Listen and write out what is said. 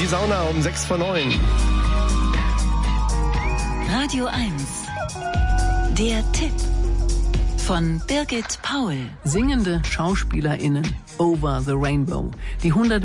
die Sauna um 6:09. Radio 1. Der Tipp von Birgit Paul. Singende SchauspielerInnen over the rainbow. Die 100